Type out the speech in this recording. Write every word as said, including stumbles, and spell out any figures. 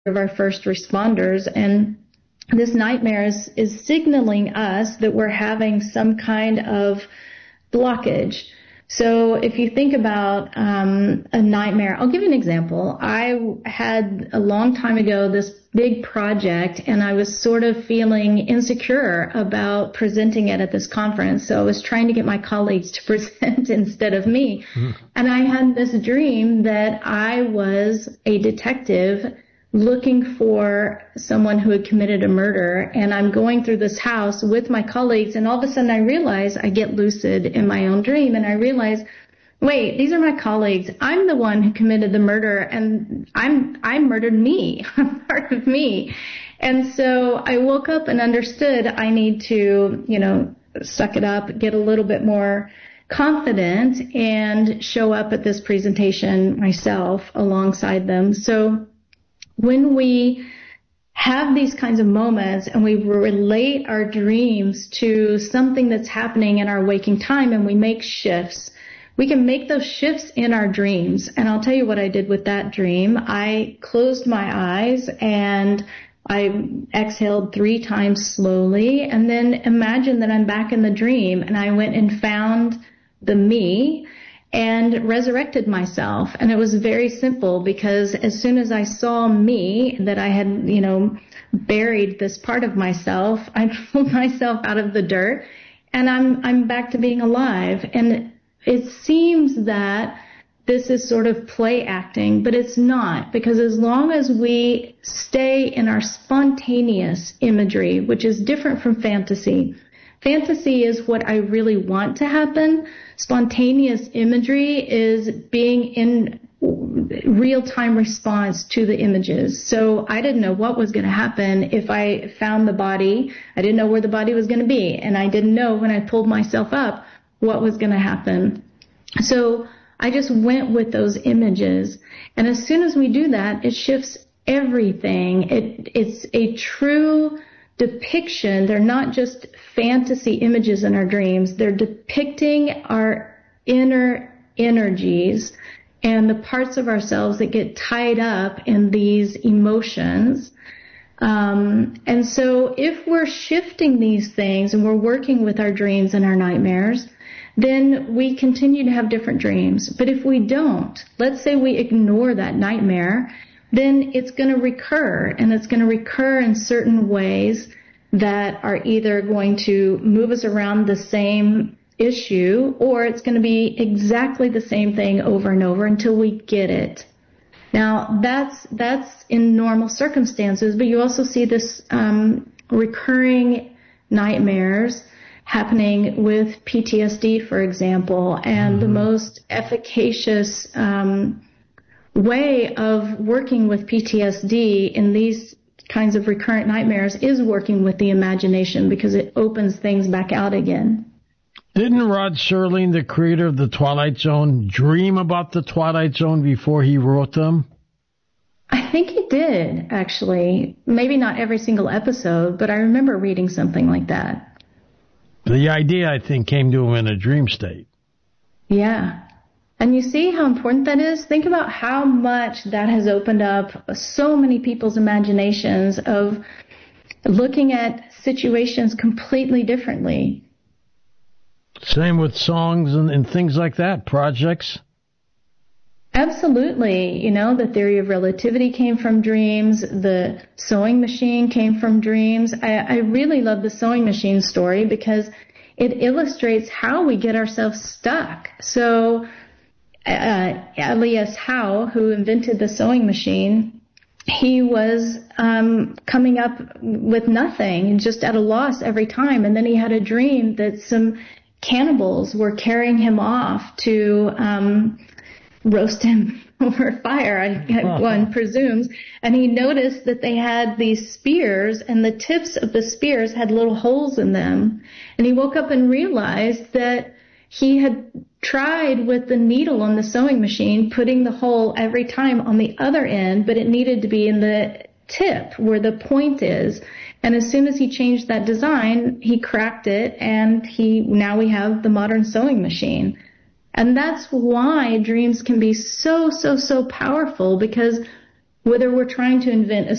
of our first responders. And this nightmare is, is signaling us that we're having some kind of blockage. So if you think about um, a nightmare, I'll give you an example. I had a long time ago this big project, and I was sort of feeling insecure about presenting it at this conference. So I was trying to get my colleagues to present instead of me. Mm. And I had this dream that I was a detective looking for someone who had committed a murder, and I'm going through this house with my colleagues, and all of a sudden I realize I get lucid in my own dream, and I realize, wait, these are my colleagues. I'm the one who committed the murder, and I'm I murdered me. I'm part of me. And so I woke up and understood I need to, you know, suck it up, get a little bit more confident, and show up at this presentation myself alongside them. So when we have these kinds of moments and we relate our dreams to something that's happening in our waking time and we make shifts, we can make those shifts in our dreams. And I'll tell you what I did with that dream. I closed my eyes and I exhaled three times slowly, and then imagined that I'm back in the dream, and I went and found the me and resurrected myself. And it was very simple, because as soon as I saw me, that I had, you know, buried this part of myself, I pulled myself out of the dirt, and I'm I'm back to being alive. And it seems that this is sort of play acting, but it's not, because as long as we stay in our spontaneous imagery, which is different from fantasy. Fantasy is what I really want to happen. Spontaneous imagery is being in real-time response to the images. So I didn't know what was going to happen if I found the body. I didn't know where the body was going to be. And I didn't know when I pulled myself up what was going to happen. So I just went with those images. And as soon as we do that, it shifts everything. It, it's a true depiction. They're not just fantasy images in our dreams. They're depicting our inner energies and the parts of ourselves that get tied up in these emotions. Um, and so if we're shifting these things and we're working with our dreams and our nightmares, then we continue to have different dreams. But if we don't, let's say we ignore that nightmare, then it's going to recur, and it's going to recur in certain ways that are either going to move us around the same issue, or it's going to be exactly the same thing over and over until we get it. Now, that's that's in normal circumstances, but you also see this um, recurring nightmares happening with P T S D, for example, and mm-hmm. the most efficacious um way of working with P T S D in these kinds of recurrent nightmares is working with the imagination, because it opens things back out again. Didn't Rod Serling, the creator of The Twilight Zone, dream about The Twilight Zone before he wrote them? I think he did, actually. Maybe not every single episode, but I remember reading something like that. The idea, I think, came to him in a dream state. Yeah. And you see how important that is? Think about how much that has opened up so many people's imaginations of looking at situations completely differently. Same with songs and, and things like that, projects. Absolutely. You know, the theory of relativity came from dreams. The sewing machine came from dreams. I, I really love the sewing machine story because it illustrates how we get ourselves stuck. So Uh, Elias Howe, who invented the sewing machine, he was um, coming up with nothing, just at a loss every time. And then he had a dream that some cannibals were carrying him off to um, roast him over fire, I, one presumes. And he noticed that they had these spears, and the tips of the spears had little holes in them. And he woke up and realized that he had tried with the needle on the sewing machine, putting the hole every time on the other end, but it needed to be in the tip where the point is. And as soon as he changed that design, he cracked it, and he now we have the modern sewing machine. And that's why dreams can be so, so, so powerful, because whether we're trying to invent a